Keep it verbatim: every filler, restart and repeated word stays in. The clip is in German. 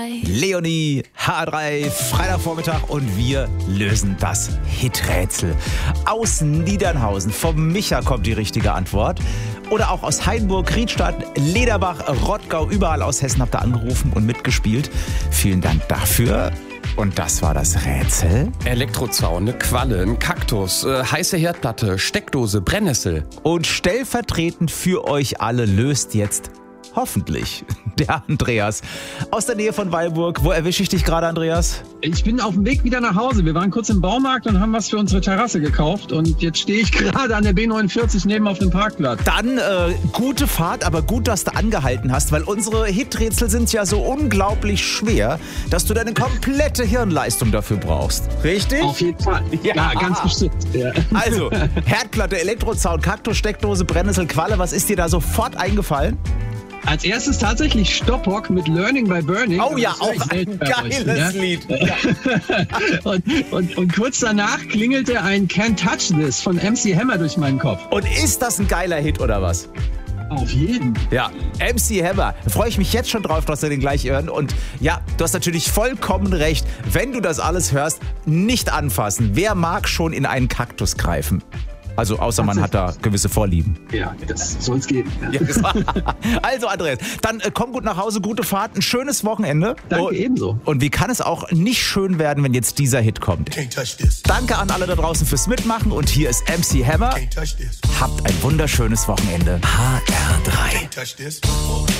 drei. Leonie, H drei, Freitagvormittag und wir lösen das Hiträtsel. Aus Niedernhausen, vom Micha kommt die richtige Antwort. Oder auch aus Hainburg, Riedstadt, Lederbach, Rottgau, überall aus Hessen habt ihr angerufen und mitgespielt. Vielen Dank dafür. Und das war das Rätsel. Elektrozaun, eine Qualle, ein Kaktus, äh, heiße Herdplatte, Steckdose, Brennnessel. Und stellvertretend für euch alle löst jetzt hoffentlich der Andreas aus der Nähe von Weilburg. Wo erwische ich dich gerade, Andreas? Ich bin auf dem Weg wieder nach Hause. Wir waren kurz im Baumarkt und haben was für unsere Terrasse gekauft. Und jetzt stehe ich gerade an der B neunundvierzig neben auf dem Parkplatz. Dann äh, gute Fahrt, aber gut, dass du angehalten hast, weil unsere Hiträtsel sind ja so unglaublich schwer, dass du deine komplette Hirnleistung dafür brauchst. Richtig? Auf jeden Fall. Ja, ja ganz bestimmt. Ja. Also, Herdplatte, Elektrozaun, Kaktus, Steckdose, Brennnessel, Qualle, was ist dir da sofort eingefallen? Als erstes tatsächlich Stoppock mit Learning by Burning. Oh ja, Das auch ist ein euch, geiles ja? Lied. Ja. und, und, und kurz danach klingelte ein Can't Touch This von M C Hammer durch meinen Kopf. Und ist das ein geiler Hit oder was? Auf jeden. Ja, M C Hammer. Da freue ich mich jetzt schon drauf, dass wir den gleich hören. Und ja, du hast natürlich vollkommen recht. Wenn du das alles hörst, nicht anfassen. Wer mag schon in einen Kaktus greifen? Also außer man hat da gewisse Vorlieben. Ja, das soll es geben. Ja. Ja, also Andreas, dann äh, komm gut nach Hause, gute Fahrt, ein schönes Wochenende. Danke, und, ebenso. Und wie kann es auch nicht schön werden, wenn jetzt dieser Hit kommt? Danke an alle da draußen fürs Mitmachen und hier ist M C Hammer. Habt ein wunderschönes Wochenende. H R drei.